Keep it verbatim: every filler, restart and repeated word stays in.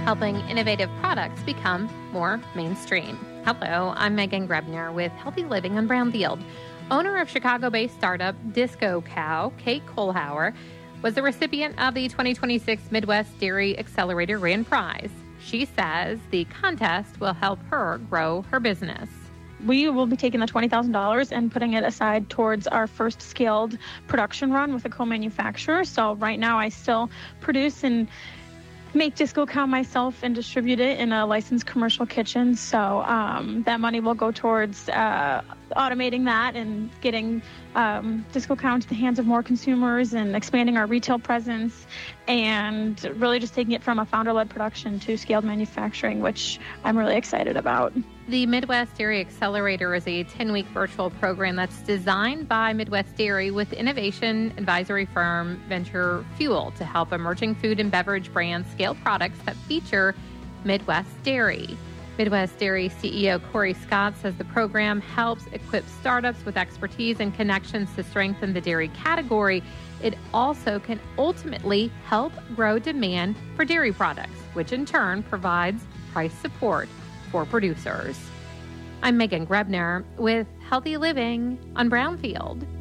helping innovative products become more mainstream. Hello, I'm Megan Grebner with Healthy Living on Brownfield. Owner of Chicago-based startup Disco Cow, Kate Kohlhauer, was the recipient of the twenty twenty-six Midwest Dairy Accelerator Grand Prize. She says the contest will help her grow her business. We will be taking the twenty thousand dollars and putting it aside towards our first scaled production run with a co-manufacturer. So right now I still produce and make Disco Cow myself and distribute it in a licensed commercial kitchen. So um, that money will go towards uh, automating that and getting um, Disco Cow into the hands of more consumers and expanding our retail presence and really just taking it from a founder-led production to scaled manufacturing, which I'm really excited about. The Midwest Dairy Accelerator is a ten-week virtual program that's designed by Midwest Dairy with innovation advisory firm Venture Fuel to help emerging food and beverage brands scale products that feature Midwest Dairy. Midwest Dairy C E O Corey Scott says the program helps equip startups with expertise and connections to strengthen the dairy category. It also can ultimately help grow demand for dairy products, which in turn provides price support for producers. I'm Megan Grebner with Healthy Living on Brownfield.